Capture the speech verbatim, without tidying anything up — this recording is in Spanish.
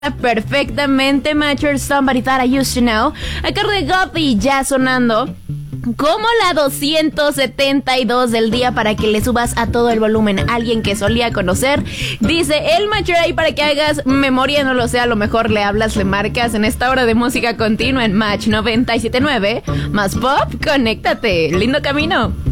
Perfectamente, Mature Somebody That I Used to Know. A cargo de Gotti, ya sonando como la doscientos setenta y dos del día para que le subas a todo el volumen. Alguien que solía conocer. Dice el Mature ahí para que hagas memoria, no lo sé, a lo mejor le hablas, le marcas en esta hora de música continua en Match noventa y siete punto nueve. Más pop, conéctate. Lindo camino.